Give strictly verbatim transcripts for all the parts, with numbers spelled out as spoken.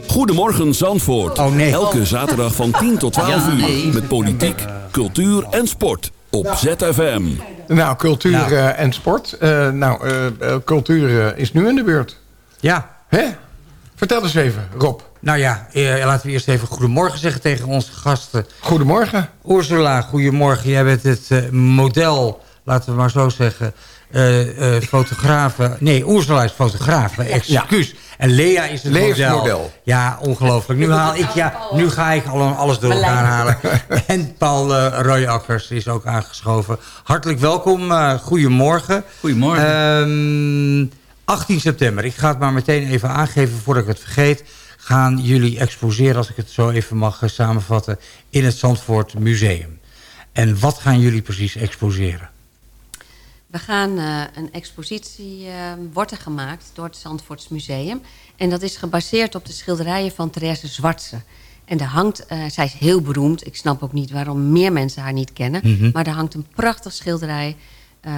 Goedemorgen Zandvoort. Oh nee. Elke zaterdag van tien tot twaalf Ja, uur. nee. Met politiek, cultuur en sport. Op Z F M. Nou, cultuur Nou. Uh, en sport. Uh, nou, uh, uh, cultuur uh, is nu in de beurt. Ja. Hè? Vertel eens even, Rob. Nou ja, eh, laten we eerst even goedemorgen zeggen tegen onze gasten. Goedemorgen. Ursula, goedemorgen. Jij bent het uh, model, laten we maar zo zeggen, uh, uh, fotografe. Nee, Ursula is fotografe, excuus. Ja. En Lea is het Lea model. is model. Ja, ongelooflijk. Nu, haal ik, ja, nu ga ik al alles door elkaar halen. En Paul uh, Royakkers is ook aangeschoven. Hartelijk welkom, uh, goedemorgen. Goedemorgen. Um, achttien september, ik ga het maar meteen even aangeven voordat ik het vergeet. Gaan jullie exposeren, als ik het zo even mag uh, samenvatten, in het Zandvoort Museum. En wat gaan jullie precies exposeren? We gaan uh, een expositie uh, wordt er gemaakt door het Zandvoorts Museum. En dat is gebaseerd op de schilderijen van Therese Zwartse. En er hangt, uh, zij is heel beroemd. Ik snap ook niet waarom meer mensen haar niet kennen. Mm-hmm. Maar er hangt een prachtig schilderij uh,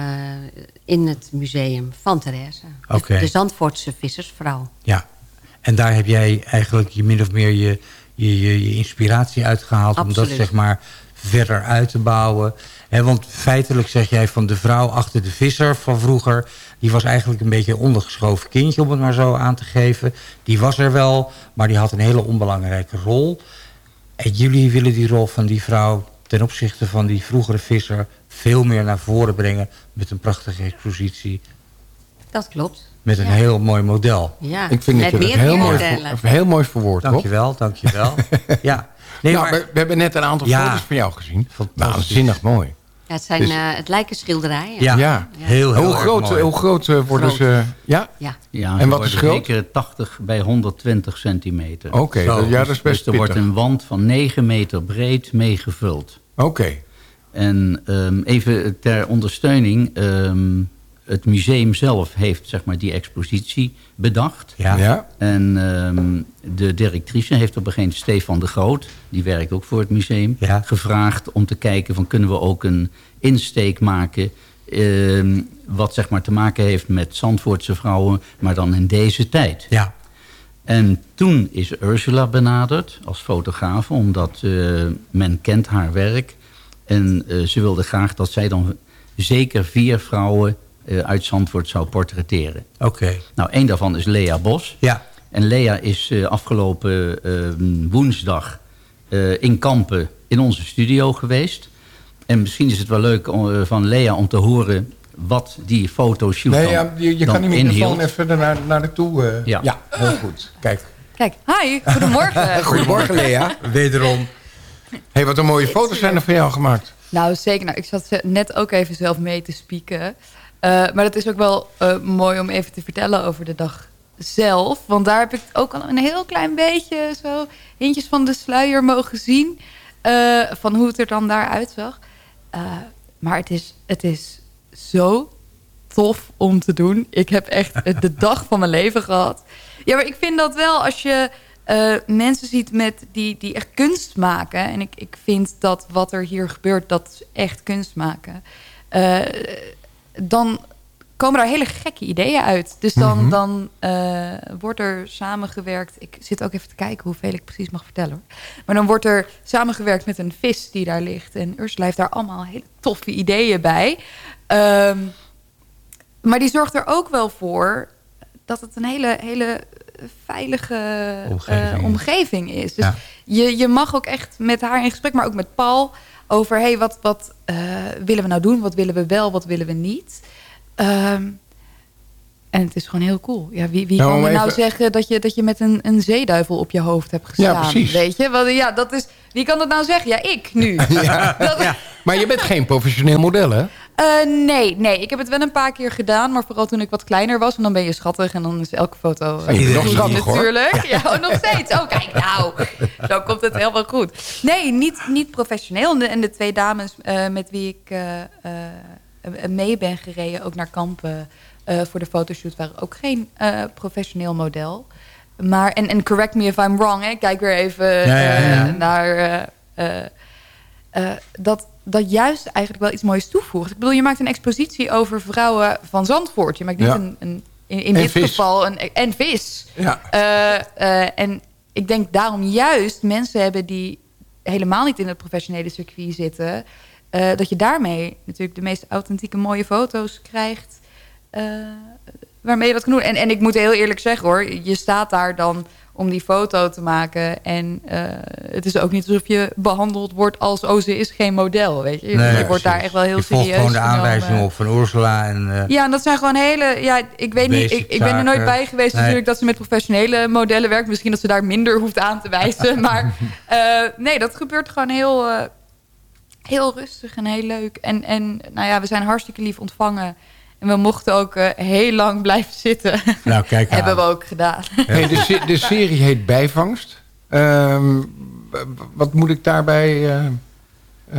in het museum van Therese. Okay. De, de Zandvoortse vissersvrouw. Ja, en daar heb jij eigenlijk je min of meer je, je, je, je inspiratie uitgehaald. Absoluut. Om dat zeg maar verder uit te bouwen. He, want feitelijk zeg jij van de vrouw achter de visser van vroeger, die was eigenlijk een beetje een ondergeschoven kindje, om het maar zo aan te geven. Die was er wel, maar die had een hele onbelangrijke rol. En jullie willen die rol van die vrouw ten opzichte van die vroegere visser veel meer naar voren brengen met een prachtige expositie. Dat klopt. Met een ja. heel mooi model. Ja, ik vind met het meer heel mooi, voor, heel mooi verwoord. Dankjewel, dankjewel. Ja. Nee, nou, maar, we, we hebben net een aantal ja, foto's van jou gezien. Waanzinnig mooi. Ja, het, zijn, dus, uh, het lijken schilderijen. Ja, ja. ja. heel, heel hoe groot, mooi. hoe groot uh, worden groot. ze? Ja? Ja. Ja, en wat is groot? Zeker tachtig bij honderdtwintig centimeter. Oké, okay, ja, dat is best Dus er pittig. wordt een wand van negen meter breed meegevuld. Oké. Okay. En um, even ter ondersteuning, um, het museum zelf heeft zeg maar, die expositie bedacht. Ja. Ja. En um, de directrice heeft op een gegeven moment Stefan de Groot, die werkt ook voor het museum, ja. gevraagd om te kijken van kunnen we ook een insteek maken um, wat zeg maar, te maken heeft met Zandvoortse vrouwen, maar dan in deze tijd. Ja. En toen is Ursula benaderd als fotograaf, omdat uh, men kent haar werk. En uh, ze wilde graag dat zij dan zeker vier vrouwen uh, uit Zandvoort zou portretteren. Oké. Okay. Nou, één daarvan is Lea Bos. Ja. En Lea is uh, afgelopen uh, woensdag uh, in Kampen in onze studio geweest. En misschien is het wel leuk uh, van Lea om te horen wat die fotoshoot nee, dan ja, je, je dan kan die microfoon inhield. even naar, naar de toe. Uh, ja. ja, heel goed. Kijk. Kijk, hi, goedemorgen. Goedemorgen, Lea. Wederom. Hey, wat een mooie foto's zijn er van jou gemaakt. Nou, zeker. Nou, ik zat net ook even zelf mee te spieken. Uh, maar het is ook wel uh, mooi om even te vertellen over de dag zelf. Want daar heb ik ook al een heel klein beetje zo hintjes van de sluier mogen zien. Uh, van hoe het er dan daar uitzag. Uh, maar het is, het is zo tof om te doen. Ik heb echt de dag van mijn leven gehad. Ja, maar ik vind dat wel als je uh, mensen ziet met die, die echt kunst maken. En ik, ik vind dat wat er hier gebeurt, dat is echt kunst maken. Uh, dan komen daar hele gekke ideeën uit. Dus dan, mm-hmm. dan uh, wordt er samengewerkt. Ik zit ook even te kijken hoeveel ik precies mag vertellen. Hoor. Maar dan wordt er samengewerkt met een vis die daar ligt. En Ursula heeft daar allemaal hele toffe ideeën bij. Um, maar die zorgt er ook wel voor dat het een hele, hele veilige omgeving, uh, omgeving is. Dus ja. je, je mag ook echt met haar in gesprek, maar ook met Paul, over hey, wat, wat uh, willen we nou doen? Wat willen we wel, wat willen we niet? Um, en het is gewoon heel cool. Ja, wie wie nou, kan er even... nou zeggen dat je, dat je met een, een zeeduivel op je hoofd hebt gestaan? Ja, precies. Weet je? Want, ja, dat is, wie kan dat nou zeggen? Ja, ik nu. ja. Dat... ja. Maar je bent geen professioneel model, hè? Uh, nee, nee, ik heb het wel een paar keer gedaan. Maar vooral toen ik wat kleiner was. Want dan ben je schattig. En dan is elke foto uh, je nog schattig, natuurlijk. Hoor. Ja, oh, nog steeds. Oh, kijk nou. Zo komt het helemaal goed. Nee, niet, niet professioneel. En de, en de twee dames uh, met wie ik uh, uh, mee ben gereden. Ook naar Kampen uh, voor de fotoshoot. Waren ook geen uh, professioneel model. Maar, en, en correct me if I'm wrong. Hè. Kijk weer even uh, ja, ja, ja. naar... Uh, uh, uh, dat... dat juist eigenlijk wel iets moois toevoegt. Ik bedoel, je maakt een expositie over vrouwen van Zandvoort. Je maakt niet ja. een, een, in, in dit vis. geval een en vis. Ja. Uh, uh, en ik denk daarom juist mensen hebben die helemaal niet in het professionele circuit zitten. Uh, dat je daarmee natuurlijk de meest authentieke mooie foto's krijgt. Uh, waarmee je dat kan doen. En, en ik moet heel eerlijk zeggen hoor. Je staat daar dan om die foto te maken. En uh, het is ook niet alsof je behandeld wordt als... oh, ze is geen model, weet je. Nee, je wordt daar echt wel heel je serieus volgt gewoon de genomen. aanwijzingen op van Ursula. En, uh, ja, en dat zijn gewoon hele... Ja, ik weet niet, ik, ik ben er nooit bij geweest nee. natuurlijk... dat ze met professionele modellen werkt. Misschien dat ze daar minder hoeft aan te wijzen. Maar uh, nee, dat gebeurt gewoon heel... Uh, heel rustig en heel leuk. En, en nou ja, we zijn hartstikke lief ontvangen... En we mochten ook uh, heel lang blijven zitten. Nou, kijk aan. Hebben we ook gedaan. Hey, de, se- de serie heet Bijvangst. Um, wat moet ik daarbij... Uh, uh,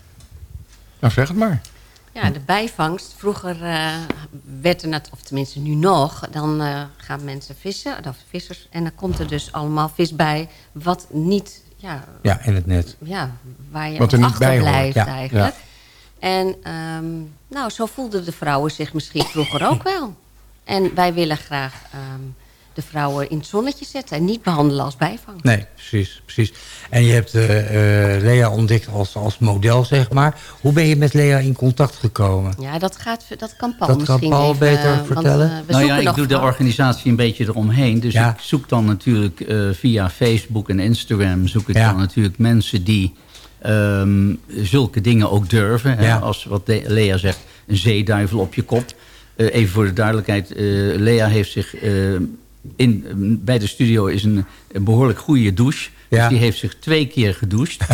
nou, zeg het maar. Ja, de bijvangst. Vroeger uh, werd er, of tenminste nu nog... dan uh, gaan mensen vissen, of vissers... en dan komt er dus allemaal vis bij... wat niet... Ja, ja in het net. Ja, waar je wat er niet achterblijft ja. eigenlijk. Ja. En um, nou, zo voelden de vrouwen zich misschien vroeger ook wel. En wij willen graag um, de vrouwen in het zonnetje zetten... en niet behandelen als bijvangst. Nee, precies. precies. En je hebt uh, uh, Lea ontdekt als, als model, zeg maar. Hoe ben je met Lea in contact gekomen? Ja, dat, gaat, dat kan Paul dat misschien kan Paul even, beter want, vertellen. Uh, we nou ja, ik nog doe de voor. organisatie een beetje eromheen. Dus ja. ik zoek dan natuurlijk uh, via Facebook en Instagram... zoek ik ja. dan natuurlijk mensen die... Um, zulke dingen ook durven. Hè? Ja. Als wat de, Lea zegt, een zeeduivel op je kop. Uh, even voor de duidelijkheid. Uh, Lea heeft zich... Uh, in, uh, bij de studio is een, een behoorlijk goede douche. Ja. Dus die heeft zich twee keer gedoucht.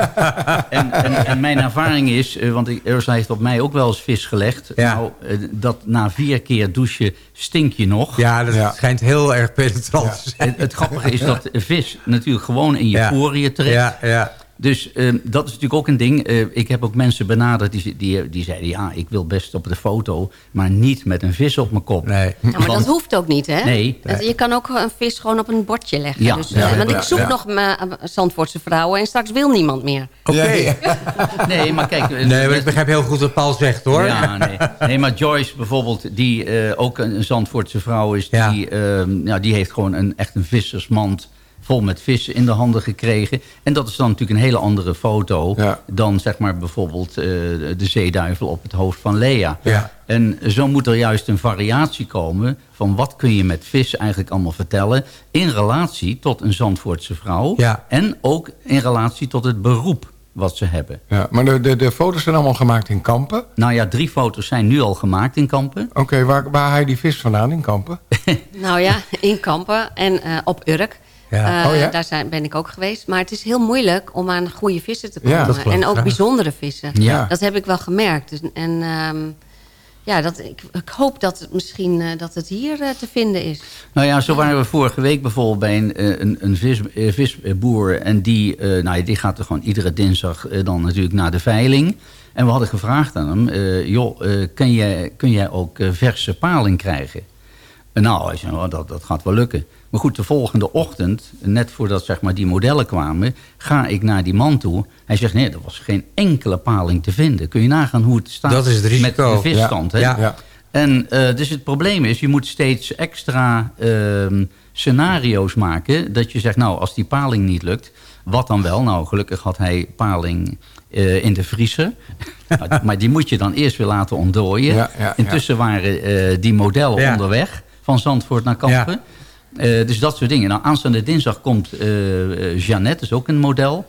en, en, en mijn ervaring is... Uh, want Ursula heeft op mij ook wel eens vis gelegd. Ja. Nou, uh, dat na vier keer douchen stink je nog. Ja, dat ja. schijnt heel erg penetrant ja. te zijn. Het, het grappige is dat vis natuurlijk gewoon in je ja. poriën terecht. Ja, ja. Dus uh, dat is natuurlijk ook een ding. Uh, ik heb ook mensen benaderd die, die, die zeiden... ja, ik wil best op de foto, maar niet met een vis op mijn kop. Nee. Ja, maar Want, dat hoeft ook niet, hè? Nee. Je kan ook een vis gewoon op een bordje leggen. Ja. Dus, ja, uh, want ja, ik zoek ja. nog mijn Zandvoortse vrouwen... en straks wil niemand meer. Oké. Okay. Nee, maar kijk... Nee, maar ik begrijp heel goed wat Paul zegt, hoor. Ja, nee. Nee, maar Joyce bijvoorbeeld, die uh, ook een Zandvoortse vrouw is... Ja. Die, uh, ja, die heeft gewoon een, echt een vissersmand... vol met vissen in de handen gekregen. En dat is dan natuurlijk een hele andere foto... Ja. dan zeg maar bijvoorbeeld uh, de zeeduivel op het hoofd van Lea. Ja. En zo moet er juist een variatie komen... van wat kun je met vis eigenlijk allemaal vertellen... in relatie tot een Zandvoortse vrouw... Ja. en ook in relatie tot het beroep wat ze hebben. Ja, maar de, de, de foto's zijn allemaal gemaakt in Kampen? Nou ja, drie foto's zijn nu al gemaakt in Kampen. Oké, okay, waar, waar haal je die vis vandaan in Kampen? Nou ja, in Kampen en uh, op Urk... Ja. Uh, oh, ja? Daar zijn, ben ik ook geweest. Maar het is heel moeilijk om aan goede vissen te komen. Ja, en ook bijzondere vissen. Ja. Dat heb ik wel gemerkt. Dus, en um, ja, dat, ik, ik hoop dat het misschien uh, dat het hier uh, te vinden is. Nou ja, zo waren we vorige week bijvoorbeeld bij een, een, een vis, visboer. En die, uh, nou ja, die gaat er gewoon iedere dinsdag uh, dan natuurlijk naar de veiling. En we hadden gevraagd aan hem... Uh, joh, uh, kun, jij, kun jij ook uh, verse paling krijgen? Uh, nou, hij zei, oh, dat, dat gaat wel lukken. Maar goed, de volgende ochtend, net voordat zeg maar, die modellen kwamen... ga ik naar die man toe. Hij zegt, nee, er was geen enkele paling te vinden. Kun je nagaan hoe het staat dat is het risico. met de visstand. Ja. Hè? Ja. Ja. En uh, dus het probleem is, je moet steeds extra uh, scenario's maken... dat je zegt, nou, als die paling niet lukt, wat dan wel? Nou, gelukkig had hij paling... Uh, in de vriezer. Maar die moet je dan eerst weer laten ontdooien. Ja, ja, Intussen ja. waren uh, die modellen ja. onderweg... van Zandvoort naar Kampen. Ja. Uh, dus dat soort dingen. Nou, aanstaande dinsdag komt uh, Jeannette, is ook een model.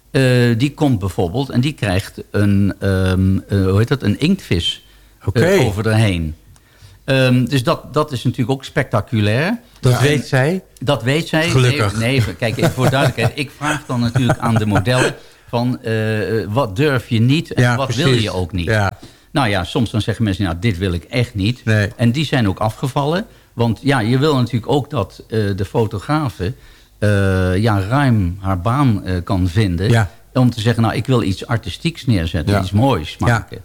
Uh, die komt bijvoorbeeld en die krijgt een, um, uh, hoe heet dat, een inktvis okay. uh, over erheen. Um, dus dat, dat is natuurlijk ook spectaculair. Dat ja, weet zij? Dat weet zij. Gelukkig. Nee, nee kijk, voor duidelijkheid. Ik vraag dan natuurlijk aan de modellen... van uh, wat durf je niet en ja, wat precies. wil je ook niet. Ja. Nou ja, soms dan zeggen mensen, nou, dit wil ik echt niet. Nee. En die zijn ook afgevallen. Want ja, je wil natuurlijk ook dat uh, de fotografe uh, ja, ruim haar baan uh, kan vinden. Ja. Om te zeggen, nou, ik wil iets artistieks neerzetten. Ja. Iets moois maken.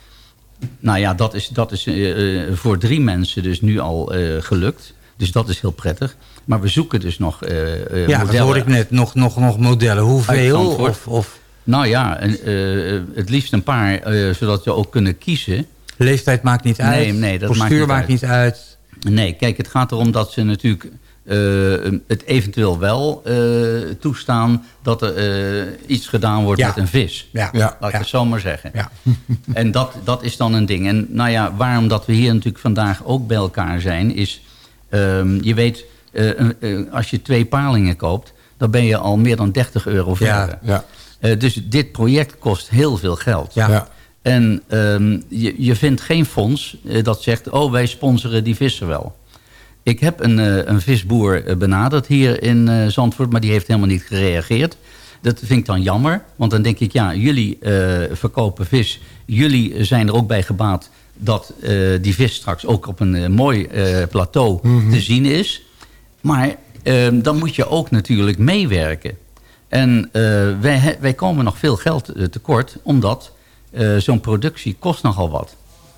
Ja. Nou ja, dat is, dat is uh, voor drie mensen dus nu al uh, gelukt. Dus dat is heel prettig. Maar we zoeken dus nog uh, uh, ja, modellen. dat hoorde ik net. Nog, nog, nog modellen. Hoeveel? Of, of... Nou ja, uh, het liefst een paar, uh, zodat we ook kunnen kiezen. Leeftijd maakt niet uit. Nee, nee, dat Postuur maakt niet maakt uit. niet uit. Nee, kijk, het gaat erom dat ze natuurlijk uh, het eventueel wel uh, toestaan dat er uh, iets gedaan wordt Ja. met een vis. Ja. Ja. Laat ik Ja. het zo maar zeggen. Ja. En dat, dat is dan een ding. En nou ja, waarom dat we hier natuurlijk vandaag ook bij elkaar zijn... is, um, je weet, uh, uh, als je twee palingen koopt... dan ben je al meer dan dertig euro verder. Ja. Ja. Uh, dus dit project kost heel veel geld. Ja. Ja. En um, je, je vindt geen fonds uh, dat zegt... oh, wij sponsoren die visser wel. Ik heb een, uh, een visboer uh, benaderd hier in uh, Zandvoort... maar die heeft helemaal niet gereageerd. Dat vind ik dan jammer. Want dan denk ik, ja, jullie uh, verkopen vis. Jullie zijn er ook bij gebaat... dat uh, die vis straks ook op een uh, mooi uh, plateau mm-hmm. te zien is. Maar uh, dan moet je ook natuurlijk meewerken. En uh, wij, wij komen nog veel geld uh, tekort... omdat uh, zo'n productie kost nogal wat.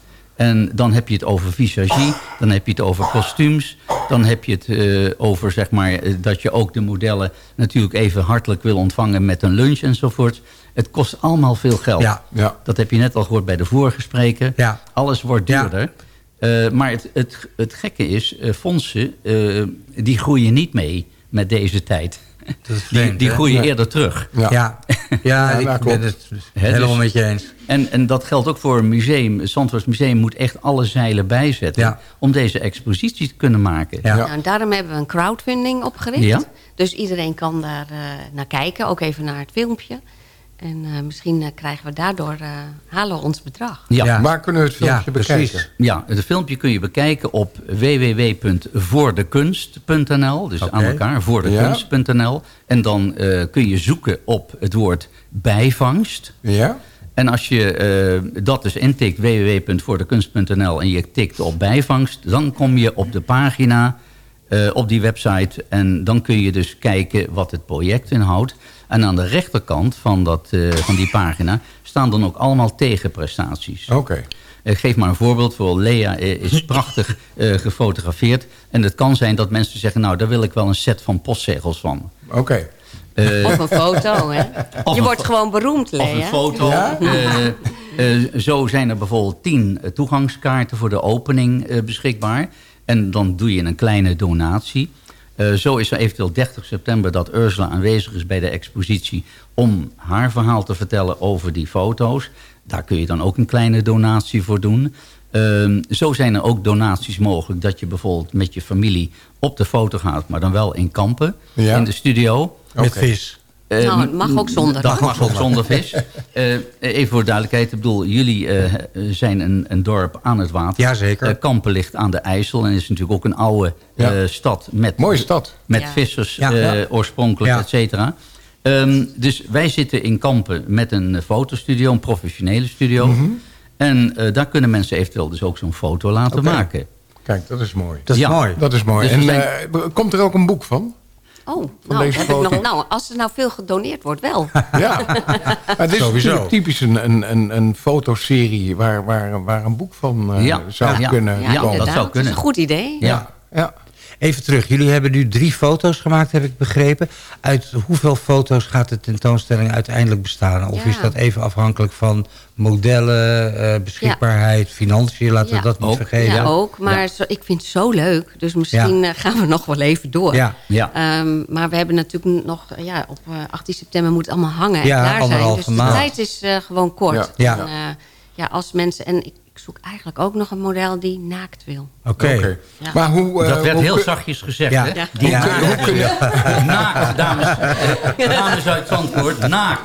En dan heb je het over visagie, dan heb je het over kostuums... dan heb je het uh, over, zeg maar, uh, dat je ook de modellen... natuurlijk even hartelijk wil ontvangen met een lunch enzovoort. Het kost allemaal veel geld. Ja. Ja. Dat heb je net al gehoord bij de vorige spreker. Ja. Alles wordt duurder. Ja. Uh, maar het, het, het gekke is, uh, fondsen, uh, die groeien niet mee met deze tijd. Dat is Die, vreemd, die hè? groeien Ja. eerder terug. Ja, ja, Ja, ik dat ben klopt. het Hè, helemaal dus- met je eens. En, en dat geldt ook voor een museum. Het Zandvoorts Museum moet echt alle zeilen bijzetten... Ja. om deze expositie te kunnen maken. Ja. Ja. Nou, en daarom hebben we een crowdfunding opgericht. Ja. Dus iedereen kan daar uh, naar kijken, ook even naar het filmpje. En uh, misschien uh, krijgen we daardoor, uh, halen we ons bedrag. Ja. Ja. Waar kunnen we het filmpje Ja, bekijken? precies. Ja, het filmpje kun je bekijken op w w w punt voordekunst punt n l. Dus Oké. aan elkaar, voordekunst punt n l. En dan uh, kun je zoeken op het woord bijvangst. Ja? En als je uh, dat dus intikt, w w w punt voordekunst punt n l... en je tikt op bijvangst, dan kom je op de pagina uh, op die website... en dan kun je dus kijken wat het project inhoudt. En aan de rechterkant van, dat, uh, van die pagina staan dan ook allemaal tegenprestaties. Oké. Ik geef maar een voorbeeld. Voor Lea is prachtig uh, gefotografeerd. En het kan zijn dat mensen zeggen... nou, daar wil ik wel een set van postzegels van. Oké. Uh, Of een foto, hè? Of Je een wordt fo- gewoon beroemd, Lea. Of een foto. Ja? Uh, uh, zo zijn er bijvoorbeeld tien uh, toegangskaarten voor de opening uh, beschikbaar. En dan doe je een kleine donatie. Uh, zo is er eventueel dertig september dat Ursula aanwezig is bij de expositie... om haar verhaal te vertellen over die foto's. Daar kun je dan ook een kleine donatie voor doen. Uh, zo zijn er ook donaties mogelijk... dat je bijvoorbeeld met je familie op de foto gaat... maar dan wel in Kampen, Ja. in de studio. Met Oké. vis. Uh, Nou, het mag ook zonder. Dat mag ook zonder vis. Uh, even voor duidelijkheid. Ik bedoel, jullie uh, zijn een, een dorp aan het water. Jazeker. Uh, Kampen ligt aan de IJssel. En is natuurlijk ook een oude uh, Ja. stad. Met, Mooie stad. Met Ja. vissers Ja. uh, Ja. oorspronkelijk, Ja. et cetera. Um, dus wij zitten in Kampen met een fotostudio. Een professionele studio. Mm-hmm. En uh, daar kunnen mensen eventueel dus ook zo'n foto laten Oké. maken. Kijk, dat is mooi. Dat is Ja. mooi. Dat is mooi. Dus we en zijn- uh, komt er ook een boek van? Oh, nou, deze heb ik foto? nog, nou, als er nou veel gedoneerd wordt, wel. Ja. Maar dit is Sowieso. natuurlijk typisch een, een, een, een fotoserie... Waar, waar, waar een boek van uh, Ja. zou Ja. kunnen Ja, dat komen. inderdaad. zou Dat kunnen. is een goed idee. Ja. Ja. Ja. Even terug. Jullie hebben nu drie foto's gemaakt, heb ik begrepen. Uit hoeveel foto's gaat de tentoonstelling uiteindelijk bestaan? Of Ja. is dat even afhankelijk van modellen, eh, beschikbaarheid, financiën? Laten Ja. we dat niet Ook. vergeten. Ja, ook. Maar zo, ik vind het zo leuk. Dus misschien eh, gaan we nog wel even door. Ja. Ja. Ehm, maar we hebben natuurlijk nog... Ja, op eh, achttien september moet het allemaal hangen en Ja, klaar zijn. anderhalve Dus de maand. tijd is eh, gewoon kort. Ja. Ja. En, eh, ja, als mensen... En ik, ik zoek eigenlijk ook nog een model die naakt wil. Oké. Oké. Ja. Maar hoe... uh, Dat werd hoe heel kun- zachtjes gezegd, Ja. hè? Ja. Die Ja. naakt. Hoe kun je... Naakt, dames, eh, dames uit Zandvoort, naakt.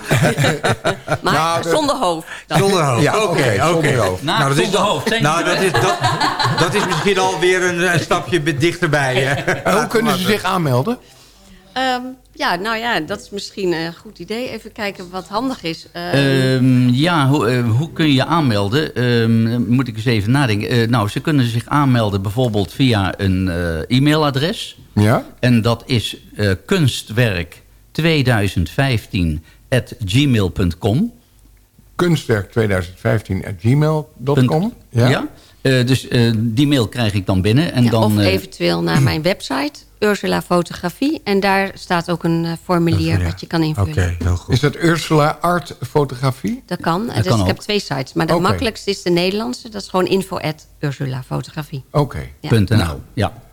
Maar Nou, de- zonder hoofd. dan. Zonder hoofd. Ja, Oké, oké, oké. zonder hoofd. Naakt Nou, dat is zonder dan- hoofd. Zijn Nou, jullie dat is, dat, dat is misschien alweer een, een stapje be- dichterbij. Hè? En hoe kunnen ze zich aanmelden? Ehm, ja, nou ja, dat is misschien een goed idee. Even kijken wat handig is. Ehm, Ehm, ja, hoe, eh, hoe kun je je aanmelden? Ehm, moet ik eens even nadenken. Eh, nou, ze kunnen zich aanmelden bijvoorbeeld via een eh, e-mailadres. Ja? En dat is eh, kunstwerk tweeduizend vijftien at gmail punt com. Kunstwerk tweeduizend vijftien at gmail dot com. Ja. Ja? Eh, dus eh, die mail krijg ik dan binnen. En ja, dan, of eh, eventueel naar mijn website, Ursula Fotografie. En daar staat ook een eh, formulier wat je kan invullen. Oké, heel goed. Is dat Ursula Art Fotografie? Dat kan. Dat dus kan ik heb ook. twee sites. Maar de Oké. makkelijkste is de Nederlandse. Dat is gewoon info at Ursula Fotografie. Oké. Ja. Punt N L. Ja.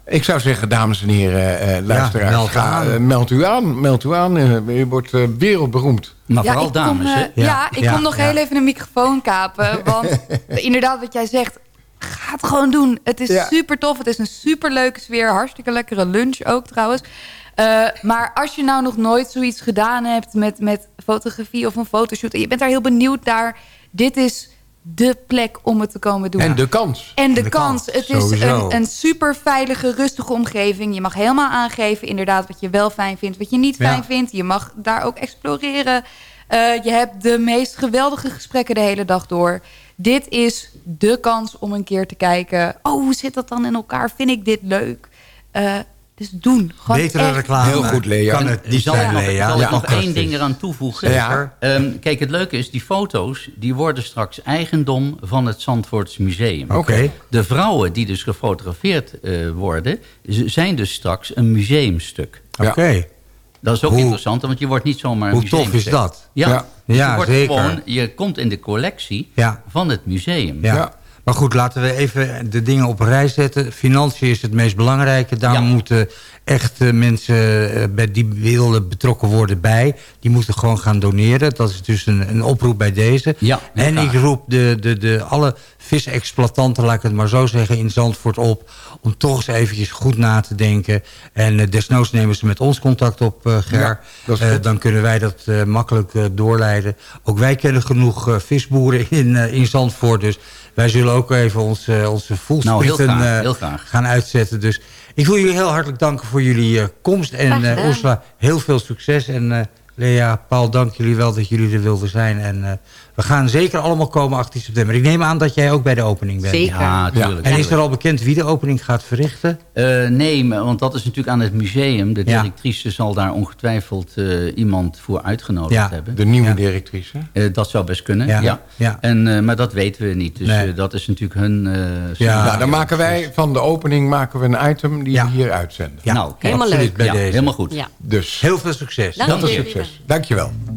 ik zou zeggen, dames en heren, uh, luisteraars, meld ga, aan. uh, meld u aan. Meld u aan. Uh, je wordt uh, wereldberoemd. Maar Ja, vooral ik kom, dames, eh, hè? Ja, Ja, ik ja, kom nog ja. heel even een microfoon kapen. Want inderdaad, wat jij zegt, ga het gewoon doen. Het is Ja. super tof. Het is een super leuke sfeer. Hartstikke lekkere lunch ook trouwens. Uh, maar als je nou nog nooit zoiets gedaan hebt met, met fotografie of een fotoshoot... en je bent daar heel benieuwd naar... dit is de plek om het te komen doen. En de kans. En de, de kans. kans, Het is sowieso. een, een super veilige, rustige omgeving. Je mag helemaal aangeven inderdaad wat je wel fijn vindt, wat je niet Ja. fijn vindt. Je mag daar ook exploreren. Uh, je hebt de meest geweldige gesprekken de hele dag door. Dit is de kans om een keer te kijken... oh, hoe zit dat dan in elkaar? Vind ik dit leuk? Uh, dus doen. Gewoon Betere echt. reclame. Heel goed, Lea. Kan het niet Zal ik zijn, nog, Lea? zal ik Ja, nog één fantastisch. ding eraan toevoegen? Ja. Um, kijk, het leuke is, die foto's... die worden straks eigendom van het Zandvoorts Museum. Oké. De vrouwen die dus gefotografeerd uh, worden... z- zijn dus straks een museumstuk. Oké. Ja. Dat is ook Hoe- interessant, want je wordt niet zomaar een Hoe tof museumstuk. is dat? Ja, Ja. Dus Ja, je, wordt zeker. Gewoon, je komt in de collectie Ja. van het museum. Ja. Ja. Maar goed, laten we even de dingen op een rij zetten. Financiën is het meest belangrijke. Daar Ja. moeten echt uh, mensen uh, bij die willen betrokken worden bij. Die moeten gewoon gaan doneren. Dat is dus een, een oproep bij deze. Ja, heel en graag. ik roep de, de, de, alle visexploitanten, laat ik het maar zo zeggen, in Zandvoort op... om toch eens eventjes goed na te denken. En uh, desnoods nemen ze met ons contact op, uh, Ger. Ja, dat is Uh, goed. dan kunnen wij dat uh, makkelijk uh, doorleiden. Ook wij kennen genoeg uh, visboeren in, uh, in Zandvoort. Dus wij zullen ook even onze, onze Nou, heel voelsprieten graag, uh, heel graag. gaan uitzetten. Dus ik wil jullie heel hartelijk danken voor jullie uh, komst. En Graag uh, gedaan. Ursula, heel veel succes. En uh, Lea, Paul, dank jullie wel dat jullie er wilden zijn. En uh, we gaan zeker allemaal komen achttien september. Ik neem aan dat jij ook bij de opening bent. Zeker. Ja, tuurlijk. En is er al bekend wie de opening gaat verrichten? Uh, nee, maar- want dat is natuurlijk aan het museum. De Ja. directrice zal daar ongetwijfeld uh, iemand voor uitgenodigd Ja. hebben. De nieuwe Ja. directrice. Uh, dat zou best kunnen, Ja. ja. Ja. En, uh, maar dat weten we niet. Dus Nee. uh, dat is natuurlijk hun... Uh, Ja. scenario. Nou, dan maken wij van de opening maken we een item die Ja. we hier uitzenden. Ja, Nou, kijk. Helemaal absoluut leuk. bij Ja, deze. helemaal goed. Ja. Dus Heel veel succes. Dank dat is jullie. succes. Dankjewel.